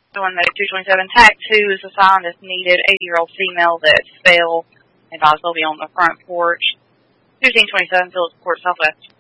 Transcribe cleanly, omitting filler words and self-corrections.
Someone made 227. TAC 2 is assigned as needed. 80-year-old female that fell. Advised they'll be on the front porch. 1527 Phillips Court Southwest.